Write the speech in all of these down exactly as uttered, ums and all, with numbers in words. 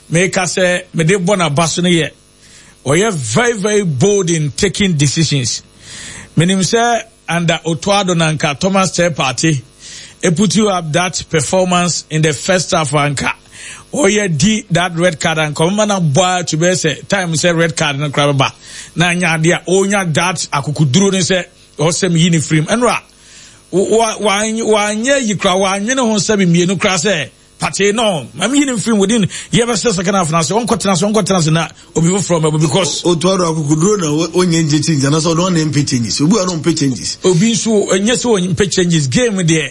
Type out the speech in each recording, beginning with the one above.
make us say me de bona baso no ye or you very very bold in taking decisions. Meaning say under Otuado Nanka Thomas Third Party e put you up that performance in the first half anka or you did that red card and come on boy to be say time say red card no crab ba na nya dia onya that akukuduro ni say o say me yini frame enra wa wa wa nya yikra wa nwene ho sabi mienu kra say party no mami yini frame within you ever say second half na say on kwetena so on kwetena na obi from because Otuado akukuduro na onye nje na so don na changes obi a don pay changes obi so enye so onye pay changes game there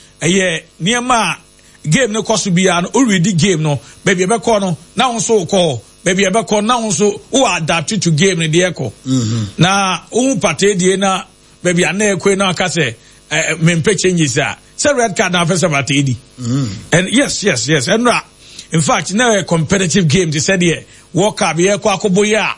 eh niema game no cost be an already game no baby ebe call no na won so call baby ebe call na won so who adapt to game ne dey call mhm na who party dey na baby ana ekwe na aka say me mpe changes a say red card na first party di mhm and yes yes yes and in fact now a competitive game they said here walk up here kwa koboya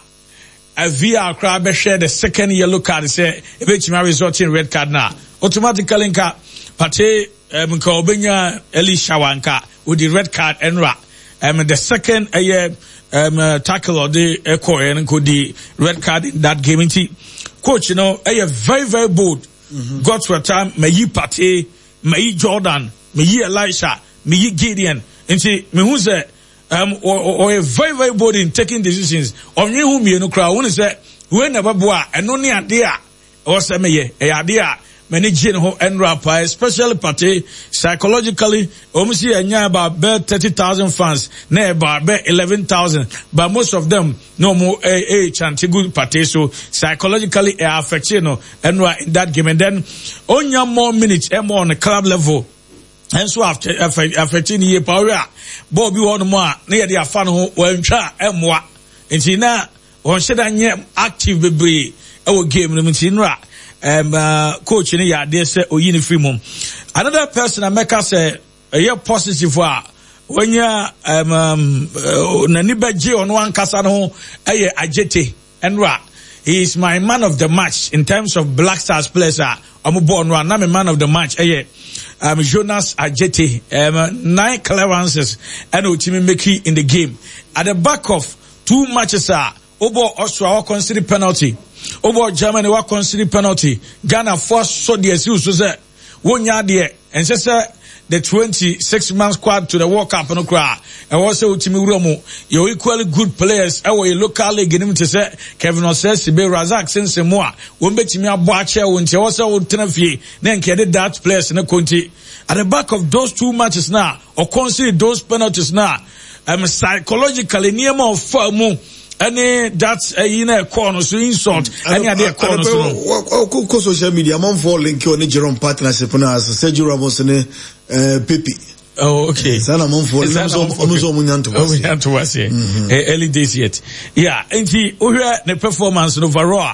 a V R crowd be share the second yellow card say eventually result in red card na automatically nka party um ka obenya Elisha wanka with the red card enra um the second uh, um uh, tackle or the echo and could the red card in that game inti coach you know uh, very very bold mm-hmm. got to a time may you party may you Jordan may you Elisha may you Gideon inti me who say um or, or, or very very bold in taking decisions on you whom you know crowd when say we never boa and only idea or say me e idea many general and rapper, especially party psychologically, almost anya about thirty thousand fans, ne about eleven thousand, but most of them no more a chanty good party, so psychologically affect you know and in that game, and then only more minutes and more on the club level. And so after affecting year power, Bobby one more near the fan who went try and more. And see now, one said I active baby our game in ra. Um, uh, coach in ya they say o uniform. Another person I make us say a year positive when you um um nanibaji on one kasa no aye ajete enra. He is my man of the match in terms of Black Stars players. I'm born one. I'm a man of the match. Aye, um Jonas Ajete. Um nine clearances and Otimi Meki in the game. At the back of two matches are Obo Austria consider penalty. Over Germany wa consider penalty. Ghana forced so the excuse so say one yard there and say the twenty-six man squad to the World Cup no cry. And also Utimi Romo, you equally good players. Our local league him to say Kevin Osesi be Razak sense more. Won betimi aboache won te also won tenafie. Then kede that players in the country. At the back of those two matches now, or consider those penalties now. I'm psychologically near more form. Any that's a in a corner so insult any other corner so ko social media man for link on Jerome partnership na as Sergio Ramos ne eh Pepe. Oh okay. Sana man for so so munyanto was. Munyanto was here. Early days yet. Yeah, and he ohwe the performance no overall.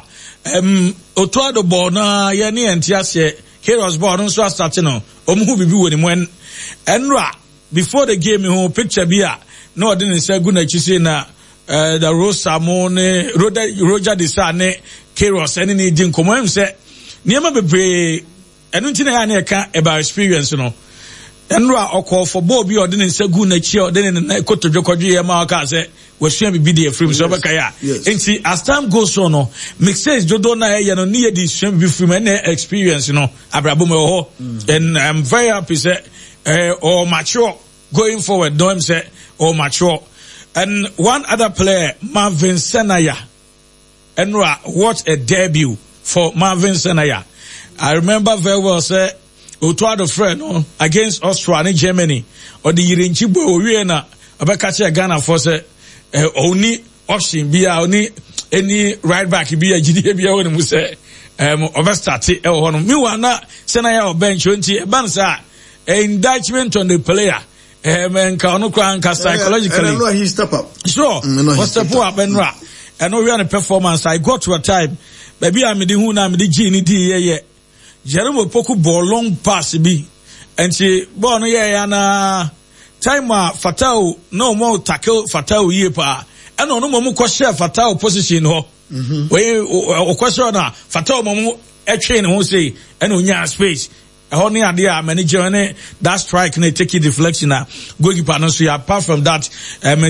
Um Otuado ball na ye ne entiase Heroes ball no so start no. Omu bibi woni mo enra before the game who picture bia no didn't say good na chise na Uh, the Rose Samone, Roger, Roger de Sane, Keros, and any Jim Common said, Niama Bebre, and Untina can about experience, you know. And Ra or call for Bobby or didn't say good nature, or then in the Koto Jokoji Marca said, was she be there from Sobakaya. And see, as time goes on, no, mix says Jodona, you know, near this shame be from any experience, you know, Abrabumo, and I'm very happy, say, uh, or mature going forward, no, I'm say, or mature. And one other player, Marvin Senaya. And what a debut for Marvin Senaya. I remember very well, say, Otuado friend oh, against Austria and Germany. Or the Yirinchibo Oriena, Abakachi Ghana for say, uh, only option be only any right back be a G D B when we say, um, overstarted. Miwana Senaya or bench twenty, Bansa, a indictment on the player. Eh, man, can psychologically. And I know he step up. Sure. What's the poor Ben Ra? I know we are a performance. I got to a time. Maybe I'm the who I'm the genie D. Yeah, Jerome Poku ball long pass be. And she, born yeah, and time Fatao, no more tackle Fatao yepa. And no more question Fatao position ho. Where or question Fatao Momo a train who say, and on space. Only idea manager that strike and take deflection. Goalkeeper no so apart from that, um,